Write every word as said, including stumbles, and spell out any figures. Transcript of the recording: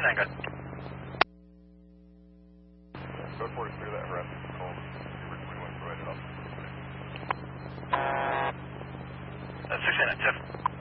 Tango. Code four is clear that harassment call. Receiver twenty-one provided off. Uh, six eight nine, Tiff.